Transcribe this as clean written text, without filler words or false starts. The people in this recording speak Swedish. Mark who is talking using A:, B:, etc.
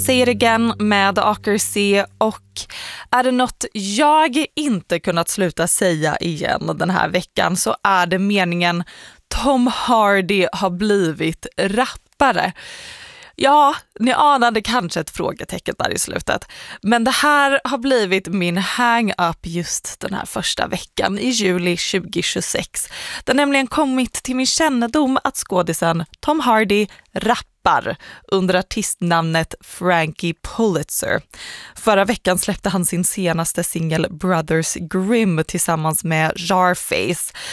A: Say It Again med AKC, och är det något jag inte kunnat sluta säga igen den här veckan så är det meningen Tom Hardy har blivit rappare. Ja, ni anade kanske ett frågetecken där i slutet. Men det här har blivit min hang-up just den här första veckan i juli 2026. Det har nämligen kommit till min kännedom att skådisen Tom Hardy rappar under artistnamnet Frankie Pulitzer. Förra veckan släppte han sin senaste singel Brothers Grimm tillsammans med Jarface.